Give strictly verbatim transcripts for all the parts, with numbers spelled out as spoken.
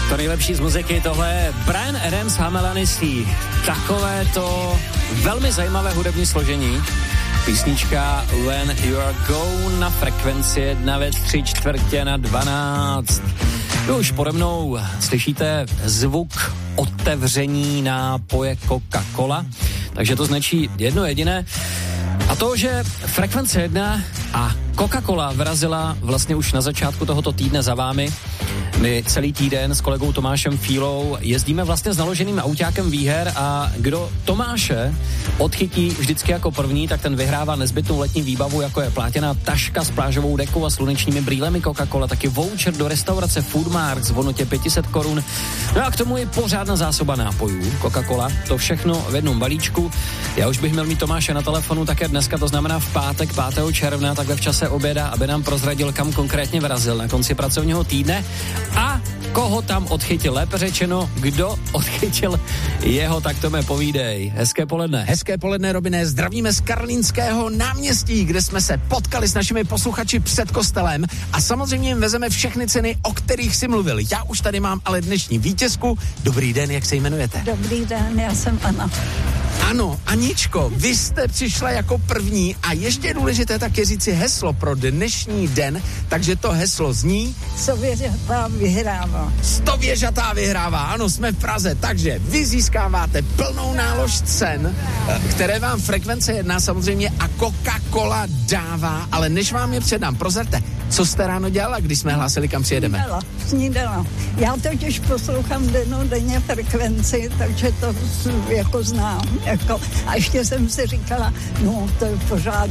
To nejlepší z muziky, tohle je Bryan Adams, Hamelanisty. Takové to velmi zajímavé hudební složení. Písnička When You Are Gone na frekvenci jedna ve tři čtvrtě na dvanáct. Vy už pode mnou slyšíte zvuk otevření nápoje Coca-Cola, takže to značí jedno jediné. A to, že frekvence jedna a Coca-Cola vrazila vlastně už na začátku tohoto týdne za vámi. My celý týden s kolegou Tomášem Fílou jezdíme vlastně s naloženým autákem výher a kdo Tomáše odchytí vždycky jako první, tak ten vyhrává nezbytnou letní výbavu, jako je plátěná taška s plážovou dekou a slunečními brýlemi Coca-Cola, taky voucher do restaurace Foodmarks v hodnotě pět set korun. No a k tomu je pořádná zásoba nápojů Coca-Cola, to všechno v jednom balíčku. Já už bych měl mít Tomáše na telefonu také dneska, to znamená v pátek pátého června, takhle v čase oběda, aby nám prozradil, kam konkrétně vrazil na konci pracovního týdne a koho tam odchytil, lépe řečeno, kdo odchytil jeho, tak to mi povídej. Hezké poledne. Hezké poledne, Robine, zdravíme z Karlínského náměstí, kde jsme se potkali s našimi posluchači před kostelem a samozřejmě jim vezeme všechny ceny, o kterých si mluvil. Já už tady mám ale dnešní vítězku. Dobrý den, jak se jmenujete? Dobrý den, já jsem Anna. Ano, Aničko, vy jste přišla jako první a ještě je důležité také říci heslo pro dnešní den, takže to heslo zní... Stověžatá vyhrává. Stověžatá vyhrává, ano, jsme v Praze, takže vy získáváte plnou nálož cen, které vám frekvence jedna samozřejmě a Coca-Cola dává, ale než vám je předám, prozraďte, co jste ráno dělala, když jsme hlásili, kam přijedeme? Snídala, snídala. Já totiž poslouchám dennodenně frekvenci, takže to jako znám. Jako, a ještě jsem si říkala, no to je pořád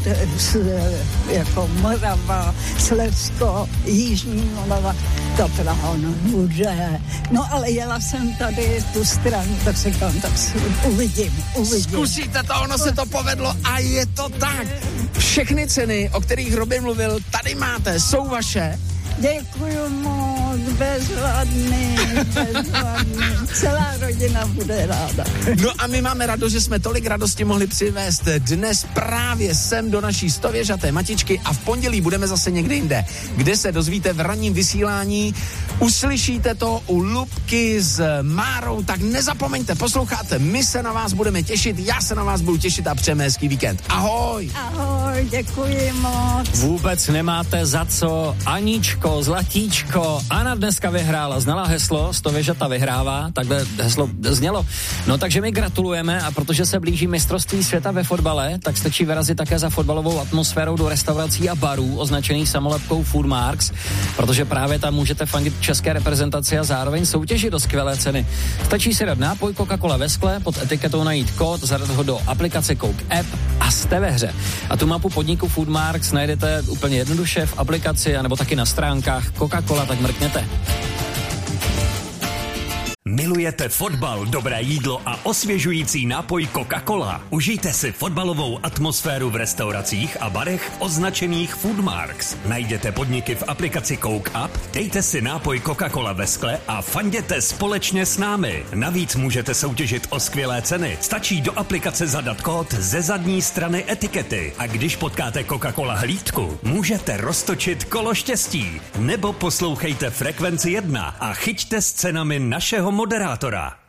jako Morava, Slezsko, Jižní Morava, to Praha nebude. No ale jela jsem tady tu stranu, tak si říkám, tak si uvidím, uvidím. Zkusíte to, ono se to povedlo a je to tak. Všechny ceny, o kterých Robin mluvil, tady máte, jsou vaše. Děkuju moc, bezvadný, bezvadný. Celá rodina bude ráda. No a my máme radost, že jsme tolik radosti mohli přivést dnes právě sem do naší stověžaté matičky a v pondělí budeme zase někde jinde, kde se dozvíte v ranním vysílání. Uslyšíte to u Lubky s Márou, tak nezapomeňte, posloucháte, my se na vás budeme těšit, já se na vás budu těšit a přejeme hezký víkend. Ahoj! Ahoj, děkuji moc. Vůbec nemáte za co, Aničko, zlatíčko. Anna dneska vyhrála, znala heslo, stověžata vyhrává, takhle heslo znělo. No takže my gratulujeme a protože se blíží mistrovství světa ve fotbale, tak stačí vyrazit také za fotbalovou atmosférou do restaurací a barů označených samolepkou Foodmarks, protože právě tam můžete fandit české reprezentaci a zároveň soutěžit do skvělé ceny. Stačí si dát nápoj Coca-Cola ve skle, pod etiketou najít kód, zadat ho do aplikace Coke App a jste ve hře. A tu mapu podniku Foodmarks najdete úplně jednoduše v aplikaci anebo taky na stránkách Coca-Cola, tak mrkněte. Milujete fotbal, dobré jídlo a osvěžující nápoj Coca-Cola? Užijte si fotbalovou atmosféru v restauracích a barech označených Foodmarks. Najděte podniky v aplikaci Coke App, dejte si nápoj Coca-Cola ve skle a fanděte společně s námi. Navíc můžete soutěžit o skvělé ceny. Stačí do aplikace zadat kód ze zadní strany etikety. A když potkáte Coca-Cola hlídku, můžete roztočit kolo štěstí. Nebo poslouchejte frekvenci jedna a chyťte s cenami našeho moderátora.